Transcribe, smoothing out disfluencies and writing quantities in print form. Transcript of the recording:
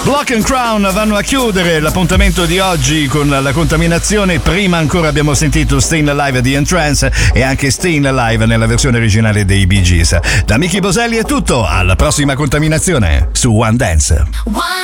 Block and Crown vanno a chiudere l'appuntamento di oggi con la contaminazione. Prima ancora abbiamo sentito Stayin' Alive di Entrance e anche Stayin' Alive nella versione originale dei Bee Gees. Da Mickey Boselli è tutto, alla prossima contaminazione su One Dance.